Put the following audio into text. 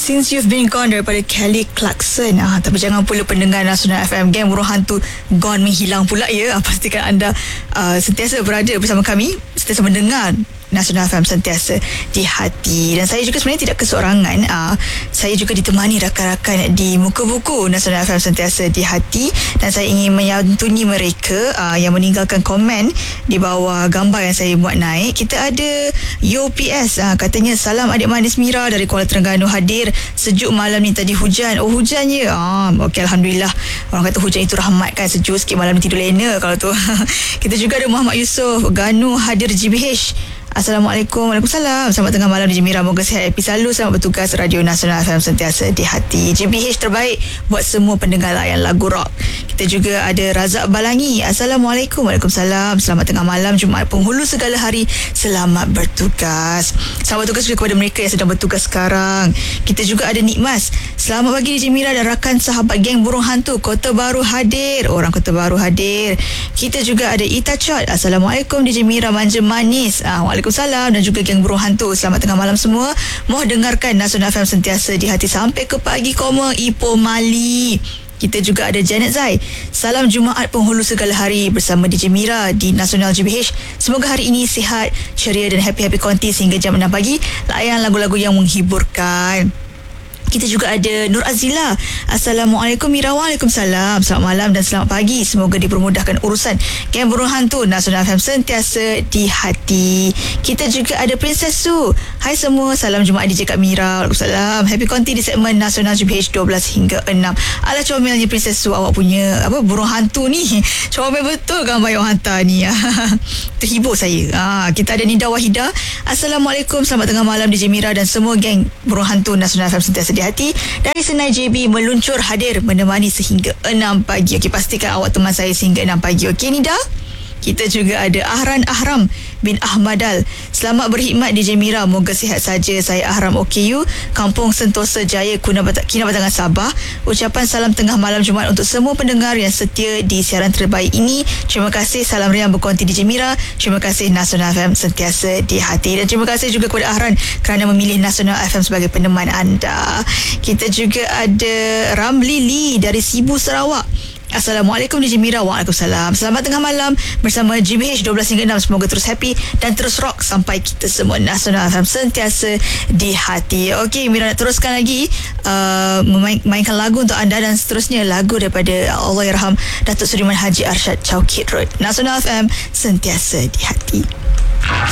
Since You've Been Gone daripada Kelly Clarkson. Tapi jangan pula pendengar Nasional FM, geng burung hantu gone menghilang pula ya. Pastikan anda sentiasa berada bersama kami, sentiasa mendengar Nasional FM sentiasa di hati. Dan saya juga sebenarnya tidak keseorangan. Saya juga ditemani rakan-rakan di Muka Buku Nasional FM sentiasa di hati. Dan saya ingin menyantuni mereka yang meninggalkan komen di bawah gambar yang saya buat naik. Kita ada UPS, katanya salam adik manis Mira dari Kuala Terengganu hadir. Sejuk malam ni, tadi hujan. Oh, hujan je. Okey, Alhamdulillah. Orang kata hujan itu rahmat kan, sejuk sikit malam ni, tidur lena kalau tu. Kita juga ada Muhammad Yusof Ganu hadir GBH. Assalamualaikum. Waalaikumsalam. Selamat tengah malam di Jemira. Moga sihat, happy selalu. Selamat bertugas. Radio Nasional FM sentiasa di hati. JBH terbaik buat semua pendengar layan lagu rock. Kita juga ada Razak Balangi. Assalamualaikum. Waalaikumsalam. Selamat tengah malam, Jumaat penghulu segala hari. Selamat bertugas. Selamat bertugas juga kepada mereka yang sedang bertugas sekarang. Kita juga ada Nikmas. Selamat pagi di Jemira dan rakan sahabat geng burung hantu Kota Baru hadir. Orang Kota Baru hadir. Kita juga ada Ita Chot. Assalamualaikum di Jemira manja manis. Waalaikumsalam. Dan juga geng burung hantu, selamat tengah malam semua. Mohon dengarkan Nasional FM sentiasa di hati sampai ke pagi, Ipoh Mali. Kita juga ada Janet Zai. Salam Jumaat penghulu segala hari bersama DJ Mira di Nasional GBH. Semoga hari ini sihat, ceria dan happy-happy konti sehingga jam 6 pagi. Layan lagu-lagu yang menghiburkan. Kita juga ada Nur Azila. Assalamualaikum Mira. Waalaikumsalam. Selamat malam dan selamat pagi. Semoga dipermudahkan urusan geng burung hantu Nasional FM sentiasa di hati. Kita juga ada Princess Su. Hai semua, salam Jumaat DJ Kak Mira. Waalaikumsalam. Happy konti di segmen Nasional GBH 12 hingga 6. Alah, comelnya Princess Su, awak punya burung hantu ni. Comel betul gambar yang hantar ni. Terhibur saya. Kita ada Nida Wahida. Assalamualaikum. Selamat tengah malam DJ Mira dan semua geng burung hantu Nasional FM sentiasa di hati. Dari Senai JB meluncur hadir menemani sehingga 6 pagi. Okey, pastikan awak teman saya sehingga 6 pagi. Okey Nida? Kita juga ada Ahran Ahram bin Ahmadal. Selamat berkhidmat DJ Mira. Moga sihat saja. Saya Ahram OKU, Kampung Sentosa Jaya, Kinabatangan, Sabah. Ucapan salam tengah malam Jumaat untuk semua pendengar yang setia di siaran terbaik ini. Terima kasih. Salam riang berkonti DJ Mira. Terima kasih Nasional FM sentiasa di hati. Dan terima kasih juga kepada Ahran kerana memilih Nasional FM sebagai peneman anda. Kita juga ada Ramli Lee dari Sibu, Sarawak. Assalamualaikum DJ Mira. Waalaikumsalam. Selamat tengah malam bersama GBH 12 hingga 6. Semoga terus happy dan terus rock sampai kita semua Nasional FM sentiasa di hati. Okey, Mira nak teruskan lagi memainkan lagu untuk anda dan seterusnya lagu daripada Allahyarham Datuk Seri Haji Arsyad Chowkit Road. Nasional FM sentiasa di hati.